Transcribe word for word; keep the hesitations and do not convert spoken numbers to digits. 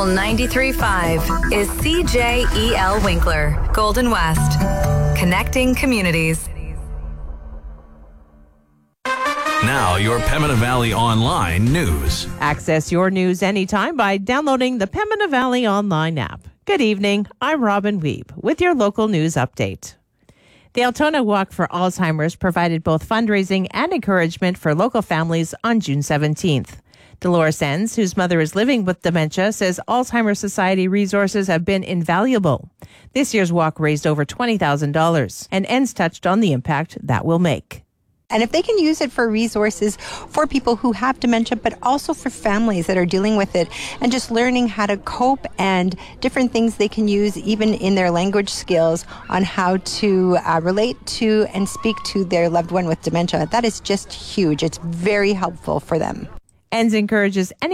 Local ninety-three point five is C J E L Winkler, Golden West. Connecting communities. Now, your Pembina Valley Online news. Access your news anytime by downloading the Pembina Valley Online app. Good evening. I'm Robin Weeb with your local news update. The Altona Walk for Alzheimer's provided both fundraising and encouragement for local families on June seventeenth. Dolores Enns, whose mother is living with dementia, says Alzheimer's Society resources have been invaluable. This year's walk raised over twenty thousand dollars, and Enns touched on the impact that will make. And if they can use it for resources for people who have dementia, but also for families that are dealing with it and just learning how to cope and different things they can use even in their language skills on how to uh, relate to and speak to their loved one with dementia, that is just huge. It's very helpful for them. Enns encourages any